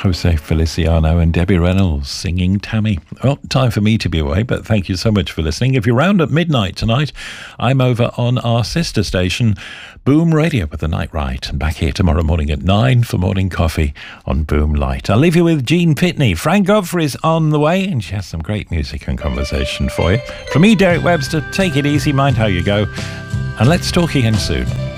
Jose Feliciano and Debbie Reynolds singing Tammy. Well, time for me to be away, but thank you so much for listening. If you're round at midnight tonight, I'm over on our sister station, Boom Radio, with the Night Ride, and back here tomorrow morning at 9 for morning coffee on Boom Light. I'll leave you with Jean Pitney. Frank Godfrey's on the way, and she has some great music and conversation for you. From me, Derek Webster, take it easy, mind how you go, and let's talk again soon.